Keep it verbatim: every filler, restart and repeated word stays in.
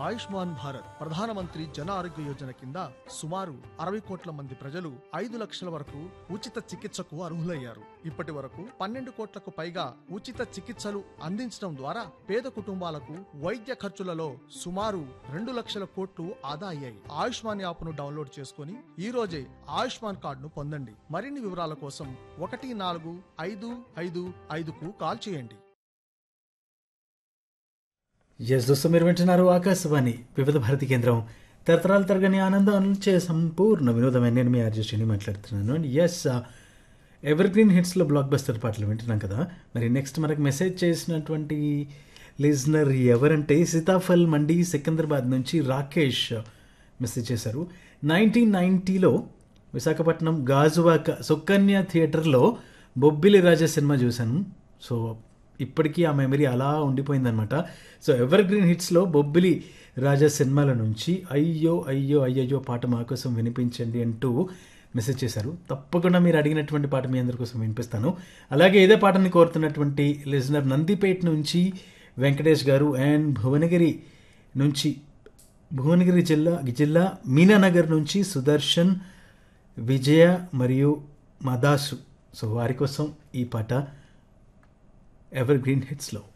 ఆయుష్మాన్ భారత్ ప్రధానమంత్రి జన ఆరోగ్య యోజన కింద సుమారు అరవై కోట్ల మంది ప్రజలు ఐదు లక్షల వరకు ఉచిత చికిత్సకు అర్హులయ్యారు. ఇప్పటి వరకు పన్నెండు కోట్లకు పైగా ఉచిత చికిత్సలు అందించడం ద్వారా పేద కుటుంబాలకు వైద్య ఖర్చులలో సుమారు రెండు లక్షల కోట్లు ఆదా అయ్యాయి. ఆయుష్మాన్ యాప్ను డౌన్లోడ్ చేసుకుని ఈ రోజే ఆయుష్మాన్ కార్డును పొందండి. మరిన్ని వివరాల కోసం ఒకటి నాలుగు ఐదు ఐదు ఐదుకు కాల్ చేయండి. ఎస్ దోస్తు, మీరు వింటున్నారు ఆకాశవాణి వివిధ భారతి కేంద్రం. తరతరాలు తరగని ఆనందం అనుచే సంపూర్ణ వినోదమైన నేను మీ ఆర్జస్ట్ని మాట్లాడుతున్నాను. And yes, ever green హిట్స్లో block buster పాటలు వింటున్నాం కదా. మరి నెక్స్ట్ మనకు మెసేజ్ చేసినటువంటి లిజనర్ ఎవరంటే సీతాఫల్ మండి సికింద్రాబాద్ నుంచి రాకేష్ మెసేజ్ చేశారు. నైన్టీన్ నైంటీలో విశాఖపట్నం గాజువాక సుకన్య థియేటర్లో బొబ్బిలి రాజా సినిమా చూశాను. సో ఇప్పటికీ ఆ మెమరీ అలా ఉండిపోయిందనమాట. సో ఎవర్ గ్రీన్ హిట్స్లో బొబ్బిలి రాజా సినిమాల నుంచి అయ్యో అయ్యో అయ్యయ్యో పాట మా కోసం వినిపించండి అంటూ మెసేజ్ చేశారు. తప్పకుండా మీరు అడిగినటువంటి పాట మీ అందరి కోసం వినిపిస్తాను. అలాగే ఇదే పాటని కోరుతున్నటువంటి లిజనర్ నందిపేట నుంచి వెంకటేష్ గారు అండ్ భువనగిరి నుంచి భువనగిరి జిల్లా జిల్లా మీనానగర్ నుంచి సుదర్శన్, విజయ మరియు మదాసు. సో వారి కోసం ఈ పాట ఎవర్ గ్రీన్ హిట్స్లో.